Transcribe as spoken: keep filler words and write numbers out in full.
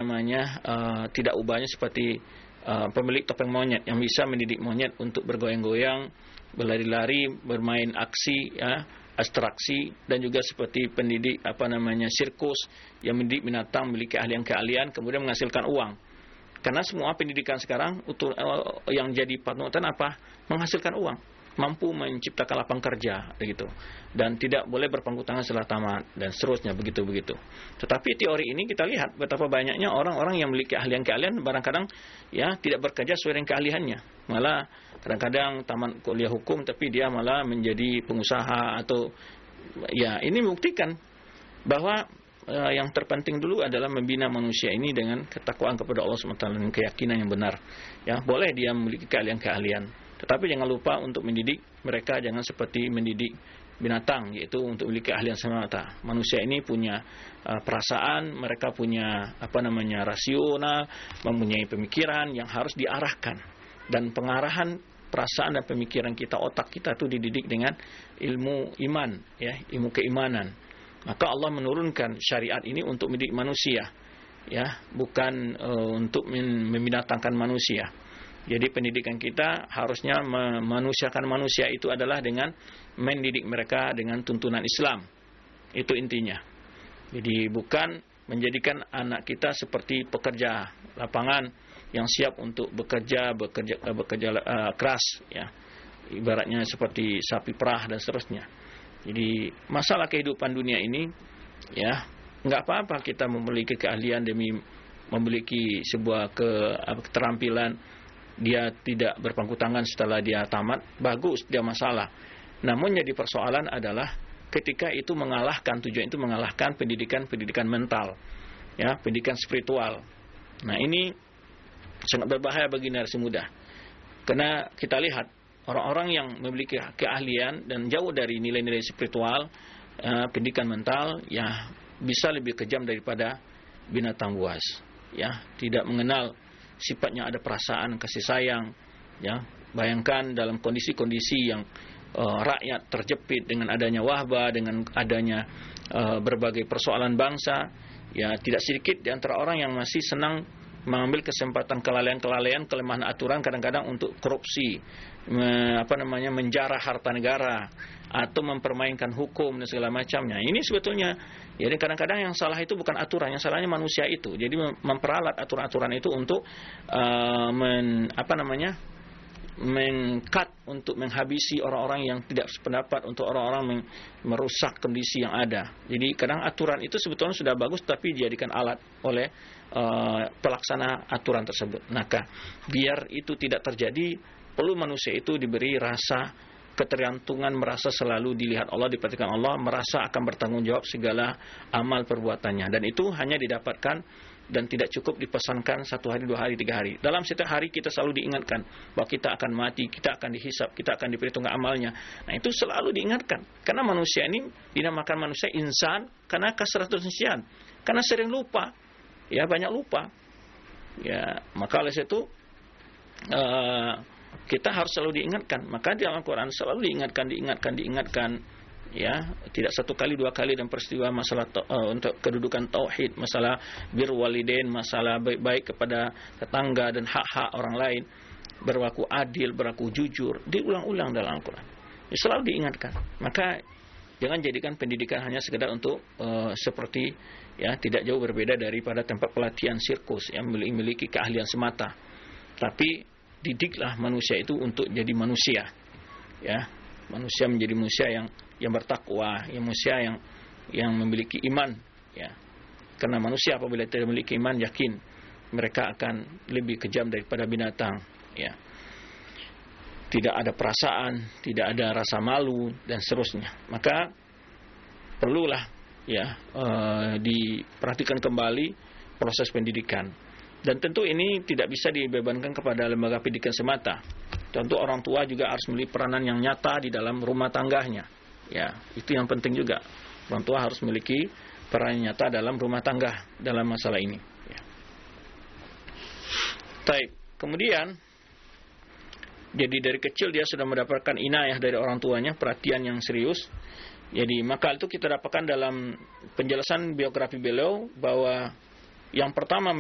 namanya uh, tidak ubahnya seperti uh, pemilik topeng monyet yang bisa mendidik monyet untuk bergoyang-goyang, berlari-lari, bermain aksi, ya, abstraksi, dan juga seperti pendidik apa namanya sirkus yang mendidik binatang memiliki keahlian-keahlian kemudian menghasilkan uang. Karena semua pendidikan sekarang utul, uh, yang jadi panutan apa? Menghasilkan uang, mampu menciptakan lapangan kerja begitu, dan tidak boleh berpangku tangan setelah tamat dan seterusnya begitu-begitu. Tetapi teori ini kita lihat betapa banyaknya orang-orang yang memiliki keahlian-keahlian kadang-kadang ya tidak bekerja sesuai dengan keahliannya, malah kadang-kadang tamat kuliah hukum tapi dia malah menjadi pengusaha atau ya ini membuktikan bahwa Uh, yang terpenting dulu adalah membina manusia ini dengan ketakwaan kepada Allah subhanahu wa taala dan keyakinan yang benar. Ya, boleh dia memiliki keahlian-keahlian, tetapi jangan lupa untuk mendidik mereka jangan seperti mendidik binatang, yaitu untuk memiliki keahlian semata. Manusia ini punya uh, perasaan, mereka punya apa namanya rasional, mempunyai pemikiran yang harus diarahkan, dan pengarahan perasaan dan pemikiran kita, otak kita itu dididik dengan ilmu iman, ya, ilmu keimanan. Maka Allah menurunkan syariat ini untuk mendidik manusia, ya, bukan uh, untuk membinatangkan manusia. Jadi pendidikan kita harusnya memanusiakan manusia itu adalah dengan mendidik mereka dengan tuntunan Islam. Itu intinya. Jadi bukan menjadikan anak kita seperti pekerja lapangan yang siap untuk bekerja bekerja bekerja uh, keras, ya. Ibaratnya seperti sapi perah dan seterusnya. Jadi masalah kehidupan dunia ini, ya, nggak apa-apa kita memiliki keahlian demi memiliki sebuah ke, keterampilan. Dia tidak berpangku tangan setelah dia tamat, bagus, dia masalah. Namun jadi persoalan adalah ketika itu mengalahkan, tujuan itu mengalahkan pendidikan-pendidikan mental, ya, pendidikan spiritual. Nah ini sangat berbahaya bagi generasi muda, karena kita lihat orang-orang yang memiliki keahlian dan jauh dari nilai-nilai spiritual, uh, pendidikan mental, ya, bisa lebih kejam daripada binatang buas, ya, tidak mengenal sifatnya ada perasaan kasih sayang, ya. Bayangkan dalam kondisi-kondisi yang uh, rakyat terjepit dengan adanya wabah, dengan adanya uh, berbagai persoalan bangsa, ya, tidak sedikit di antara orang yang masih senang mengambil kesempatan kelalaian-kelalaian, kelemahan aturan kadang-kadang untuk korupsi, me, apa namanya menjarah harta negara atau mempermainkan hukum dan segala macamnya. Ini sebetulnya, jadi kadang-kadang yang salah itu bukan aturan, yang salahnya manusia itu. Jadi memperalat aturan-aturan itu untuk uh, men, apa namanya mengkat untuk menghabisi orang-orang yang tidak sependapat, untuk orang-orang merusak kondisi yang ada. Jadi kadang aturan itu sebetulnya sudah bagus tapi dijadikan alat oleh uh, pelaksana aturan tersebut. Maka biar itu tidak terjadi, perlu manusia itu diberi rasa ketergantungan, merasa selalu dilihat Allah, diperhatikan Allah, merasa akan bertanggung jawab segala amal perbuatannya. Dan itu hanya didapatkan dan tidak cukup dipesankan satu hari, dua hari, tiga hari. Dalam setiap hari kita selalu diingatkan bahwa kita akan mati, kita akan dihisab, kita akan diperhitungkan amalnya. Nah itu selalu diingatkan. Karena manusia ini dinamakan manusia insan karena kasratul nisyan, karena sering lupa, ya, banyak lupa. Ya, maka oleh itu uh, kita harus selalu diingatkan. Maka di dalam Al-Quran selalu diingatkan, diingatkan, diingatkan. Ya, tidak satu kali, dua kali, dan peristiwa masalah uh, untuk kedudukan tauhid, masalah bir walidain, masalah baik-baik kepada tetangga dan hak-hak orang lain, berlaku adil, berlaku jujur, diulang-ulang dalam Al-Quran. Ya, selalu diingatkan. Maka jangan jadikan pendidikan hanya sekedar untuk uh, seperti, ya, tidak jauh berbeda daripada tempat pelatihan sirkus yang memiliki keahlian semata. Tapi didiklah manusia itu untuk jadi manusia, ya, manusia menjadi manusia yang yang bertakwa, yang manusia yang yang memiliki iman, ya. Karena manusia apabila tidak memiliki iman, yakin mereka akan lebih kejam daripada binatang, ya. Tidak ada perasaan, tidak ada rasa malu dan seterusnya. Maka perlulah, ya, uh, diperhatikan kembali proses pendidikan. Dan tentu ini tidak bisa dibebankan kepada lembaga pendidikan semata. Tentu orang tua juga harus memiliki peranan yang nyata di dalam rumah tangganya. Ya, itu yang penting juga. Orang tua harus memiliki peran nyata dalam rumah tangga dalam masalah ini. Ya. Baik, kemudian jadi dari kecil dia sudah mendapatkan inayah dari orang tuanya, perhatian yang serius. Jadi maka itu kita dapatkan dalam penjelasan biografi beliau bahwa yang pertama